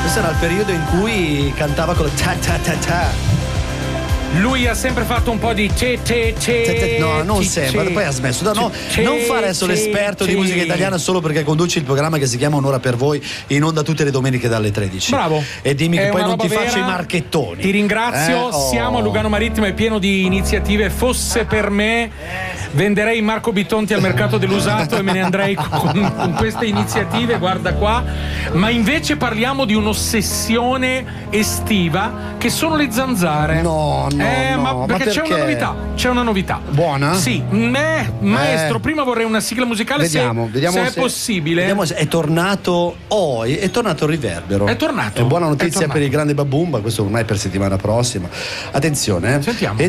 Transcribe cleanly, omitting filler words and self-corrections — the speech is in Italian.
questo era il periodo in cui cantava con la ta ta ta ta. Lui ha sempre fatto un po' di No, non sempre, poi ha smesso. No, non fare adesso l'esperto di musica italiana solo perché conduci il programma che si chiama Un'ora per voi, in onda tutte le domeniche dalle 13. Bravo. E dimmi che poi non ti vera. faccio i marchettoni. Ti ringrazio, siamo a Lugano Marittimo, è pieno di iniziative. Fosse per me, venderei Marco Bitonti al mercato dell'usato e me ne andrei con queste iniziative, guarda qua. Ma invece parliamo di un'ossessione estiva che sono le zanzare. No, ma perché c'è una novità. C'è una novità. Buona? Sì. Maestro, prima vorrei una sigla musicale. Vediamo se è possibile. Vediamo se è tornato. È tornato il riverbero. È tornato. È buona notizia per il grande Babumba, questo ormai per settimana prossima. Attenzione, Sentiamo.